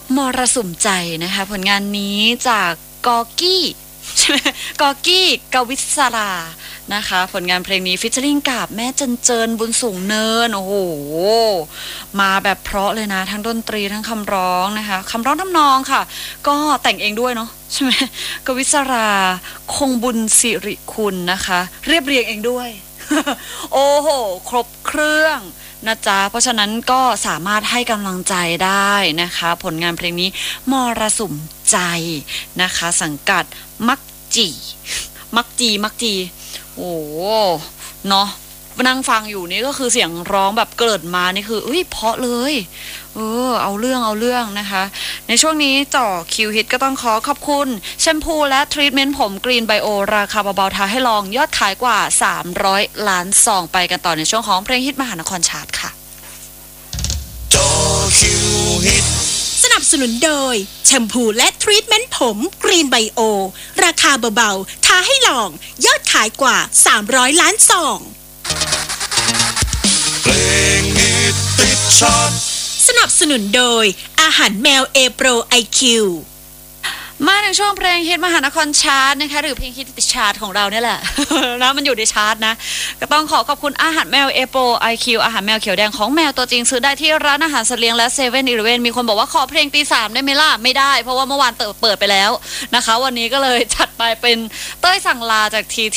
มรสุมใจนะคะผลงานนี้จากกอกี้ใช่ไหมกอกี้กวิศรานะคะผลงานเพลงนี้ฟิชเชอริงกับแม่เจริญบุญสูงเนินโอ้โหมาแบบเพราะเลยนะทั้งดนตรีทั้งคำร้องนะคะคำร้องทำนองค่ะก็แต่งเองด้วยเนาะใช่ไหมกวิศราคงบุญสิริคุณนะคะเรียบเรียงเองด้วย โอ้โหครบเครื่องนะจ๊ะเพราะฉะนั้นก็สามารถให้กำลังใจได้นะคะผลงานเพลงนี้มรสุมใจนะคะสังกัดมักจีโอ้เนาะนั่งฟังอยู่นี่ก็คือเสียงร้องแบบเกิดมานี่คือเพราะเลยเอาเรื่องนะคะในช่วงนี้จ่อคิวฮิตก็ต้องขอบคุณแชมพูและทรีทเมนต์ผมกรีนไบโอราคาเบาๆท้าให้ลองยอดขายกว่า300ล้านซองไปกันต่อในช่วงของเพลงฮิตมหานครชาร์ตค่ะจ่อคิวฮิตสนับสนุนโดยแชมพูและทรีทเมนต์ผมกรีนไบโอราคาเบาๆท้าให้ลองยอดขายกว่า300ล้านซองเพลงฮิตติดชาร์ตสนับสนุนโดยอาหารแมวเอโปรไอคิวมาถึงช่วงเพลงฮิตมหานครชาร์ตนะคะหรือเพลงฮิตติดชาร์ตของเราเนี่ยแหละ นะมันอยู่ในชาร์ตนะก็ต้องขอบคุณอาหารแมวเอโปรไอคิวอาหารแมวเขียวแดงของแมวตัวจริงซื้อได้ที่ร้านอาหารสัตว์เลี้ยงและ7-Elevenมีคนบอกว่าขอเพลงตี 3ได้ไหมล่ะไม่ได้เพราะว่าเมื่อวานเปิดไปแล้วนะคะวันนี้ก็เลยจัดไปเป็นเต้ยสั่งลาจากที